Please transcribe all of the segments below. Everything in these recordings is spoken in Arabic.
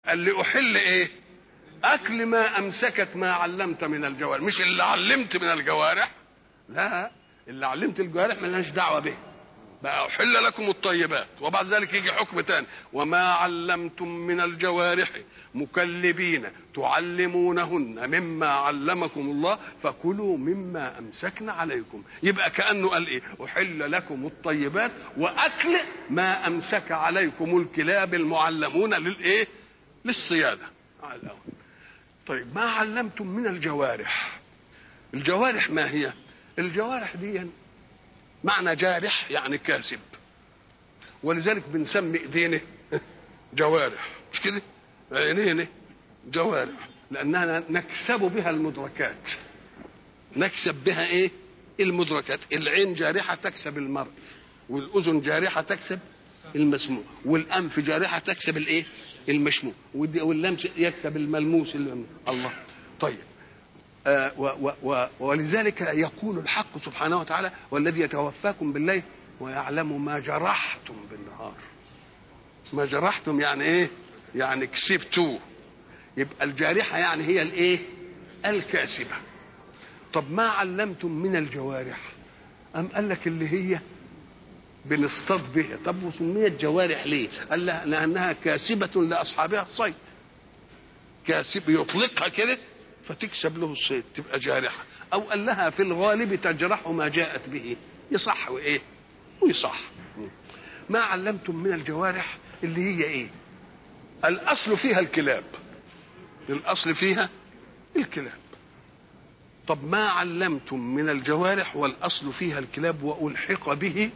قال لي احل ايه؟ اكل ما امسكت ما علمت من الجوارح، مش اللي علمت من الجوارح، لا، اللي علمت الجوارح ملهاش دعوه به. بقى احل لكم الطيبات، وبعد ذلك يجي حكم تاني: وما علمتم من الجوارح مكلبين تعلمونهن مما علمكم الله فكلوا مما امسكن عليكم. يبقى كانه قال ايه؟ احل لكم الطيبات واكل ما امسك عليكم الكلاب المعلمون للايه؟ للصياده. طيب، ما علمتم من الجوارح، الجوارح ما هي؟ الجوارح دي معنى جارح يعني كاسب، ولذلك بنسمي ايدينا جوارح، مش كده؟ عينينا جوارح، لاننا نكسب بها المدركات. نكسب بها ايه؟ المدركات. العين جارحه تكسب المرء، والاذن جارحه تكسب المسموع، والانف جارحه تكسب الايه؟ المشموع، واللمس يكسب الملموس. الله. طيب، ولذلك يقول الحق سبحانه وتعالى: والذي يتوفاكم بالليل ويعلم ما جرحتم بالنهار. ما جرحتم يعني ايه؟ يعني كسبتوه. يبقى الجارحه يعني هي الايه؟ الكاسبه. طب ما علمتم من الجوارح، ام قال لك اللي هي بنصطاد بها. طب وسميت جوارح ليه؟ قال لانها كاسبه لاصحابها الصيد. كاسب يطلقها كده فتكسب له الصيد، تبقى جارحه. او قال لها في الغالب تجرح ما جاءت به، يصح وايه؟ ويصح. ما علمتم من الجوارح اللي هي ايه؟ الاصل فيها الكلاب، الاصل فيها الكلاب. طب ما علمتم من الجوارح والاصل فيها الكلاب والحق به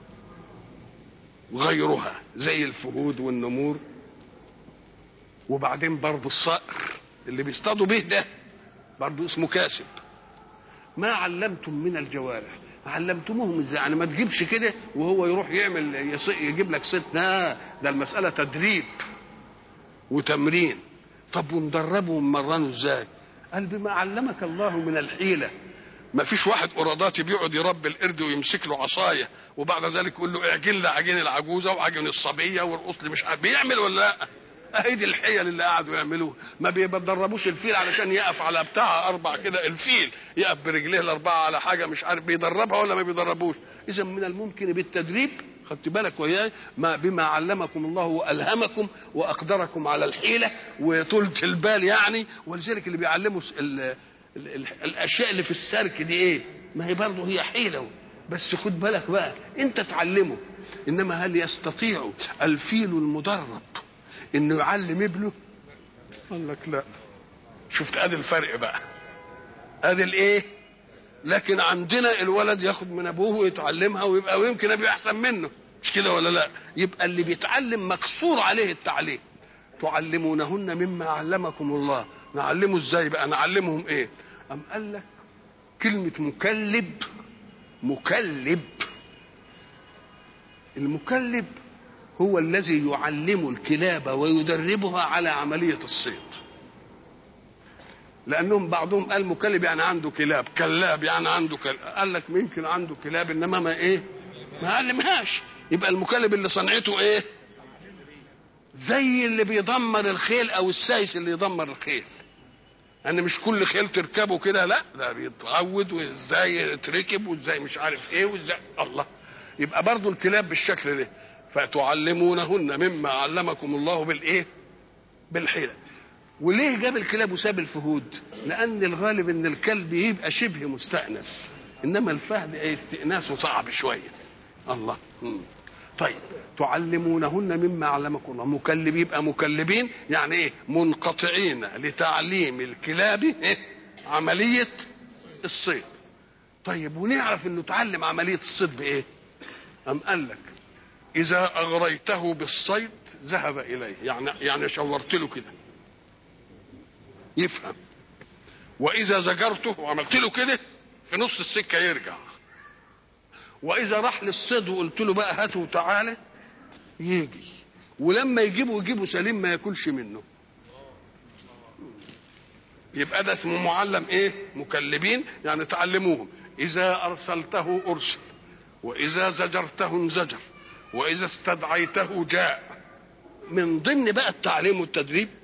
غيرها زي الفهود والنمور، وبعدين برضه الصقر اللي بيصطادوا به ده برضه اسمه كاسب. ما علمتم من الجوارح، علمتموهم ازاي؟ يعني ما تجيبش كده وهو يروح يعمل يجيب لك صيد، لا، ده المسألة تدريب وتمرين. طب وندربه ونمرنه ازاي؟ قال بما علمك الله من الحيلة. ما فيش واحد قراداتي بيقعد يربي القرد ويمسك له عصايه وبعد ذلك يقول له اعجن لي عجين العجوزه وعجن الصبيه وارقص لي، مش عارف بيعمل ولا لا؟ اهي دي الحيل اللي قعدوا يعملوها. ما بيدربوش الفيل علشان يقف على بتاع اربع كده، الفيل يقف برجليه الاربعه على حاجه، مش عارف بيدربها ولا ما بيدربوش. اذا من الممكن بالتدريب، خدت بالك وياي، ما بما علمكم الله والهمكم واقدركم على الحيله وطولة البال يعني. ولذلك اللي بيعلموا الاشياء اللي في السرك دي ايه؟ ما هي برضه هي حيله، بس خد بالك بقى انت تعلمه. انما هل يستطيع الفيل المدرب انه يعلم ابنه؟ قال لك لا. شفت ادي الفرق بقى، ادي الايه؟ لكن عندنا الولد ياخد من ابوه ويتعلمها ويبقى ويمكن ابي احسن منه، مش كده ولا لا؟ يبقى اللي بيتعلم مقصور عليه التعليم. تعلمونهن مما علمكم الله. نعلمه ازاي بقى؟ نعلمهم ايه؟ ام قال لك كلمه مكلب. مكلب، المكلب هو الذي يعلم الكلاب ويدربها على عمليه الصيد. لانهم بعضهم قال مكلب يعني عنده كلاب، كلاب يعني عنده كلاب. قال لك ممكن عنده كلاب انما ما ايه؟ ما علمهاش. يبقى المكلب اللي صنعته ايه؟ زي اللي بيدمر الخيل او السايس اللي يدمر الخيل. يعني مش كل خيل تركبه كده، لا، ده بيتعود وازاي يتركب وازاي مش عارف ايه وازاي. الله. يبقى برضو الكلاب بالشكل ده. فتعلمونهن مما علمكم الله بالايه؟ بالحيله. وليه جاب الكلاب وساب الفهود؟ لان الغالب ان الكلب يبقى شبه مستأنس، انما الفهد استئناسه صعب شويه. الله. طيب، تعلمونهن مما علمكم الله. مكلب يبقى مكلبين يعني ايه؟ منقطعين لتعليم الكلاب إيه؟ عمليه الصيد. طيب، ونعرف انه تعلم عمليه الصيد بايه؟ ام قال لك اذا اغريته بالصيد ذهب اليه، يعني شورت له كده يفهم. واذا زجرته وعملت له كده في نص السكه يرجع. واذا راح للصيد وقلت له بقى هاته وتعالى يجي. ولما يجيبه سليم ما ياكلش منه. يبقى ده اسمه معلم ايه؟ مكلبين، يعني تعلموهم. اذا ارسلته ارسل، واذا زجرته انزجر، واذا استدعيته جاء. من ضمن بقى التعليم والتدريب